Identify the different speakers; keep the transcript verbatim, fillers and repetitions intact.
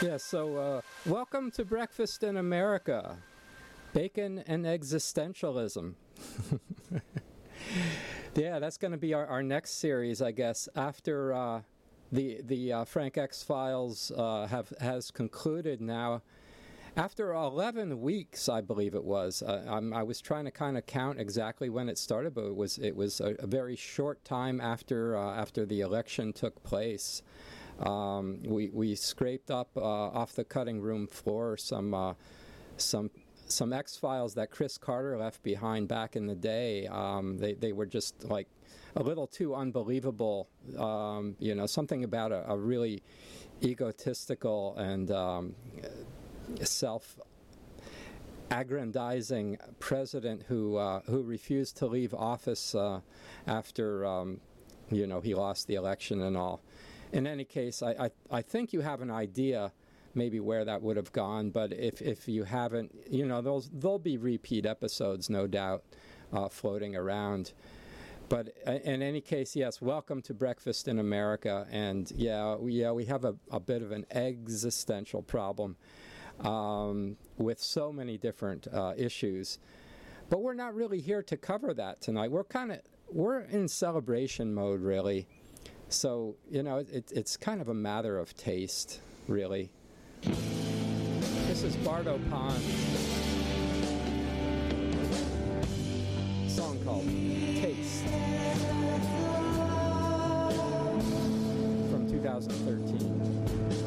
Speaker 1: Yeah, so uh, welcome to Breakfast in America. Bacon and existentialism. Yeah, that's going to be our, our next series, I guess, after uh, the the uh, Frank X Files uh, have has concluded now. After eleven weeks, I believe it was. Uh, I'm, I was trying to kind of count exactly when it started, but it was it was a, a very short time after uh, after the election took place. Um, we we scraped up uh, off the cutting room floor some uh, some some X-Files that Chris Carter left behind back in the day. Um, they they were just like a little too unbelievable. Um, you know, something about a, a really egotistical and um, self-aggrandizing president who uh, who refused to leave office uh, after um, you know he lost the election and all. In any case, I, I I think you have an idea maybe where that would have gone, but if if you haven't, you know, there'll there'll be repeat episodes, no doubt, uh, floating around. But in any case, yes, welcome to Breakfast in America, and yeah, we, yeah, we have a, a bit of an existential problem um, with so many different uh, issues. But we're not really here to cover that tonight. We're kind of we're in celebration mode, really. So, you know, it, it's kind of a matter of taste, really. This is Bardo Pond. A song called Taste from two thousand thirteen.